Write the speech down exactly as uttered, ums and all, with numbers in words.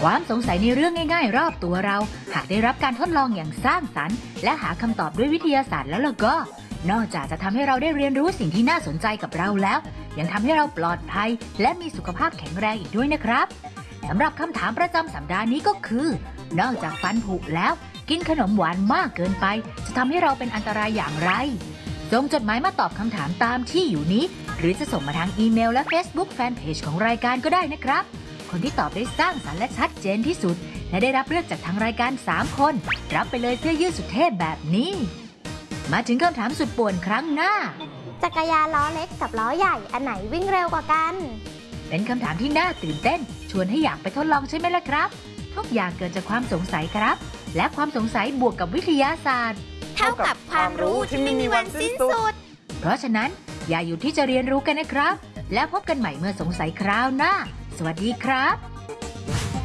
ความสงสัยในเรื่องง่ายๆรอบตัวเราหากได้รับการทดลองอย่างสร้างสรรค์และหาคำตอบด้วยวิทยาศาสตร์แล้วล่ะก็นอกจากจะทำให้เราได้เรียนรู้สิ่งที่น่าสนใจกับเราแล้วยังทำให้เราปลอดภัยและมีสุขภาพแข็งแรงอีกด้วยนะครับสำหรับคำถามประจำสัปดาห์นี้ก็คือนอกจากฟันผุแล้วกินขนมหวานมากเกินไปจะทำให้เราเป็นอันตรายอย่างไรส่งจดหมายมาตอบคำถามตามที่อยู่นี้หรือจะส่งมาทางอีเมลและ Facebook Fanpage ของรายการก็ได้นะครับคนที่ตอบได้สร้างสรรค์และชัดเจนที่สุดและได้รับเลือกจากทางรายการสามคนรับไปเลยเสื้อยืดสุดเท่แบบนี้มาถึงคำถามสุดป่วนครั้งหน้าจักรยานล้อเล็กกับล้อใหญ่อันไหนวิ่งเร็วกว่ากันเป็นคำถามที่น่าตื่นเต้นชวนให้อยากไปทดลองใช่ไหมล่ะครับทุกอย่างเกิดจากความสงสัยครับและความสงสัยบวกกับวิทยาศาสตร์เท่ากับความรู้ที่ไม่มีวันสิ้นสุดเพราะฉะนั้นอย่าหยุดที่จะเรียนรู้กันนะครับแล้วพบกันใหม่เมื่อสงสัยคราวหน้าสวัสดีครับ